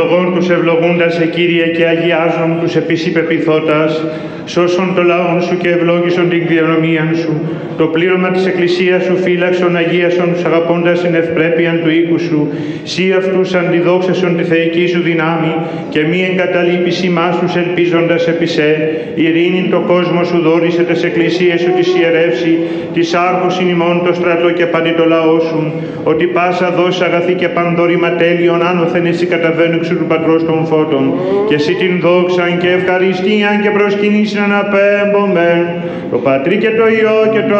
ευλογών τους ευλογούντας σε Κύριε και αγιάζων τους επισυπεπιθώτας, σώσον το λαόν σου και ευλόγησον την κληρονομίαν σου, το πλήρωμα της Εκκλησίας σου φύλαξον αγίασον τους αγαπώντας την ευπρέπειαν του οίκου σου, σύ αυτούς αντιδόξασον τη θεϊκή σου δυνάμει και μη εγκαταλείπεις ημάς τους ελπίζοντας επί σε, ειρήνην το κόσμο σου δόρισε τες εκκλησίες σου της ιερεύσει, της άρχουσιν ημών το στρατό και παντί το λαό σου, ότι πάσα δώσει αγαθή και πανδόρημα τέλειον άνωθεν εσύ καταβαίνουν εξ του Πατρός των φώτων, και εσύ την δόξαν και ευχαριστίαν και προσκυνήσιν αναπέμπομεν, το Πατρί και το Υιό και το